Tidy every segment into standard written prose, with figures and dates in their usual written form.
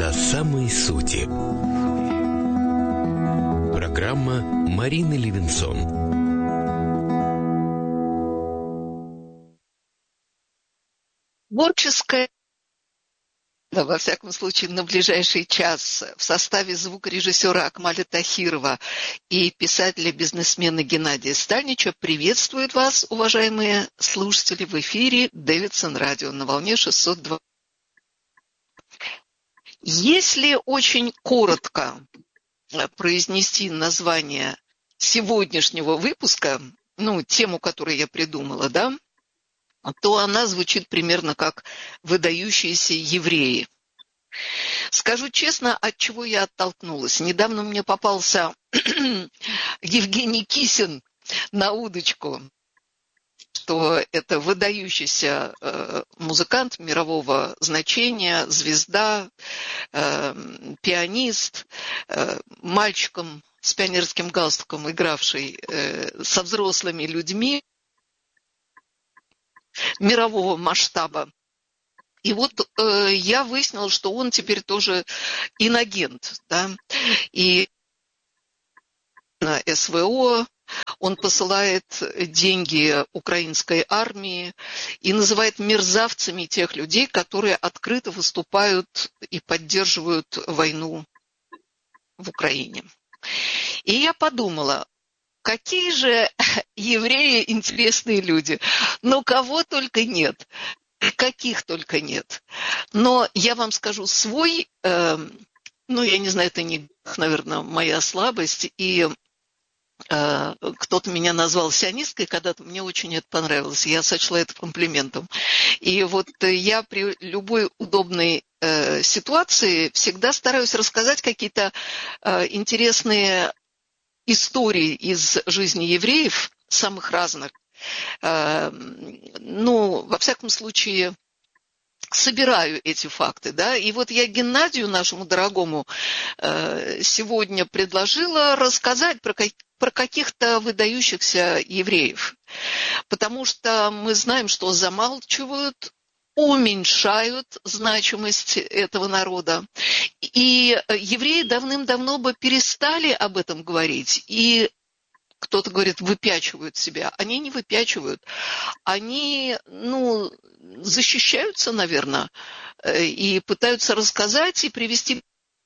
до самой сути. Программа Марины Левинсон. Творческая, во всяком случае, на ближайший час в составе звукорежиссера Акмаля Тахирова и писателя-бизнесмена Геннадия Стальнича приветствует вас, уважаемые слушатели, в эфире Дэвидсон Радио на волне 602. Если очень коротко произнести название сегодняшнего выпуска, тему, которую я придумала, да, то она звучит примерно как «Выдающиеся евреи». Скажу честно, от чего я оттолкнулась. Недавно мне попался Евгений Кисин на удочку, что это выдающийся музыкант мирового значения, звезда, пианист, мальчиком с пионерским галстуком, игравший со взрослыми людьми мирового масштаба. И вот я выяснила, что он теперь тоже инагент, да, и на СВО он посылает деньги украинской армии и называет мерзавцами тех людей, которые открыто выступают и поддерживают войну в Украине. И я подумала, какие же евреи интересные люди, но кого только нет. Каких только нет. Но я вам скажу свой, я не знаю, это не, наверное, моя слабость, и кто-то меня назвал сионисткой когда-то, мне очень это понравилось, я сочла это комплиментом. И вот я при любой удобной ситуации всегда стараюсь рассказать какие-то интересные истории из жизни евреев, самых разных. Во всяком случае, собираю эти факты, да, и вот я Геннадию, нашему дорогому, сегодня предложила рассказать про каких-то выдающихся евреев, потому что мы знаем, что замалчивают, уменьшают значимость этого народа, и евреи давным-давно бы перестали об этом говорить, и кто-то говорит, выпячивают себя. Они не выпячивают. Они, защищаются, наверное, и пытаются рассказать и привести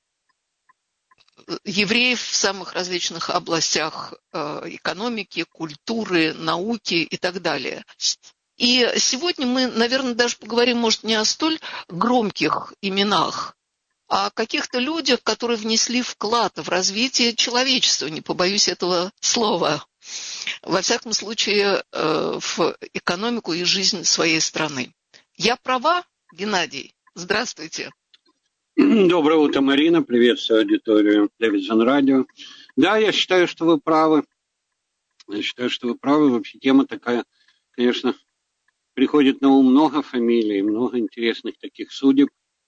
евреев в самых различных областях экономики, культуры, науки и так далее. И сегодня мы, наверное, даже поговорим, может, не о столь громких именах, а о каких-то людях, которые внесли вклад в развитие человечества, не побоюсь этого слова, во всяком случае, в экономику и жизнь своей страны. Я права, Геннадий? Здравствуйте. Доброе утро, Марина. Приветствую аудиторию Дэвидсон Радио. Да, я считаю, что вы правы. Вообще тема такая, конечно, приходит на ум много фамилий, много интересных таких судеб.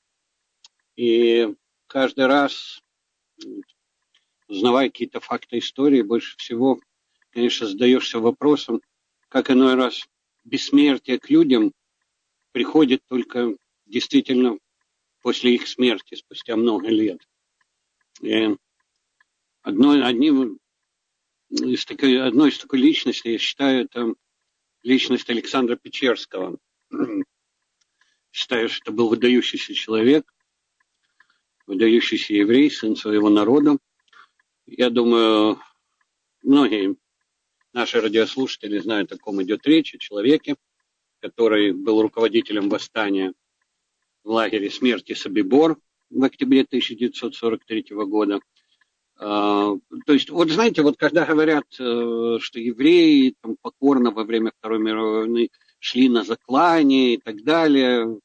И каждый раз, узнавая какие-то факты истории, больше всего, конечно, задаешься вопросом, как иной раз бессмертие к людям приходит только действительно после их смерти, спустя много лет. И одной из такой личности, я считаю, это личность Александра Печерского. Считаю, что это был выдающийся человек, выдающийся еврей, сын своего народа. Я думаю, многие наши радиослушатели знают, о ком идет речь, о человеке, который был руководителем восстания в лагере смерти Собибор в октябре 1943 года. То есть, вот знаете, вот когда говорят, что евреи там, покорно во время Второй мировой войны шли на заклание и так далее,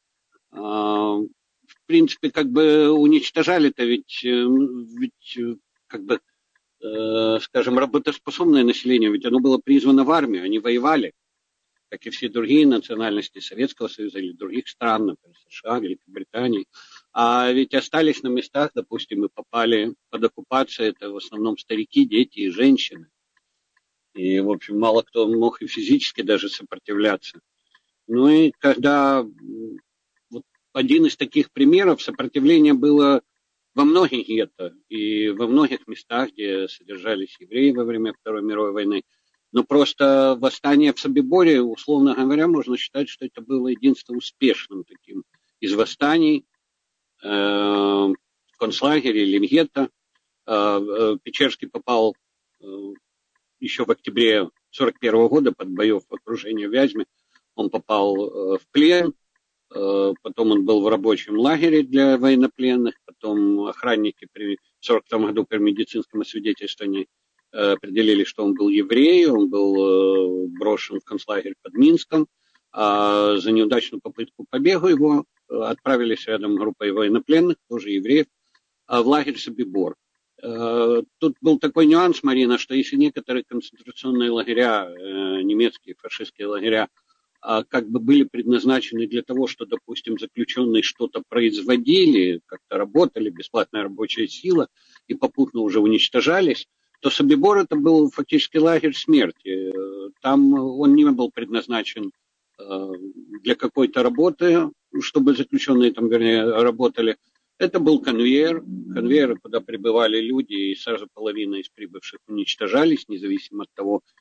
в принципе, как бы уничтожали-то ведь как бы, скажем, работоспособное население, ведь оно было призвано в армию, они воевали, как и все другие национальности Советского Союза или других стран, например, США, Великобритании. А ведь остались на местах, допустим, и попали под оккупацию, это в основном старики, дети и женщины. И, в общем, мало кто мог и физически даже сопротивляться. Ну и когда вот один из таких примеров сопротивления было во многих гетто и во многих местах, где содержались евреи во время Второй мировой войны. Но просто восстание в Собиборе, условно говоря, можно считать, что это было единственным успешным таким из восстаний в концлагере или в гетто. Печерский попал еще в октябре 1941 года под боев в окружении в Вязьме. Он попал в плен, потом он был в рабочем лагере для военнопленных, потом охранники при 1942 году при медицинском освидетельствовании определили, что он был еврей, он был брошен в концлагерь под Минском, а за неудачную попытку побега его отправились рядом с группой военнопленных, тоже евреев, в лагерь Собибор. Тут был такой нюанс, Марина, что если некоторые концентрационные лагеря, немецкие фашистские лагеря, как бы были предназначены для того, что, допустим, заключенные что-то производили, как-то работали, бесплатная рабочая сила, и попутно уже уничтожались, то Собибор это был фактически лагерь смерти. Там он не был предназначен для какой-то работы, чтобы заключенные там, вернее, работали. Это был конвейер, куда прибывали люди, и сразу половина из прибывших уничтожались, независимо от того,